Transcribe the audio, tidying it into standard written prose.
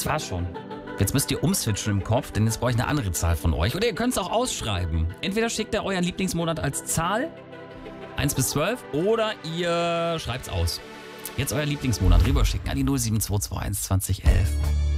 Das war schon. Jetzt müsst ihr umswitchen im Kopf, denn jetzt brauche ich eine andere Zahl von euch. Oder ihr könnt es auch ausschreiben. Entweder schickt ihr euren Lieblingsmonat als Zahl, 1 bis 12, oder ihr schreibt es aus. Jetzt euer Lieblingsmonat rüberschicken an die 07221 2011.